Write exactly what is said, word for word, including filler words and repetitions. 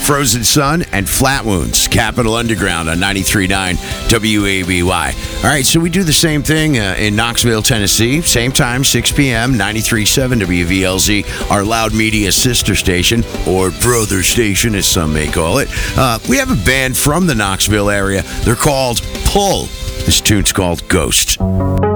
Frozen Sun, and Flat Wounds. Capital Underground on ninety-three point nine W A B Y. All right, so we do the same thing uh, in Knoxville, Tennessee. Same time, six p.m., ninety-three point seven W V L Z, our Loud Media sister station, or brother station, as some may call it. Uh, we have a band from the Knoxville area. They're called Pull. This tune's called Ghost.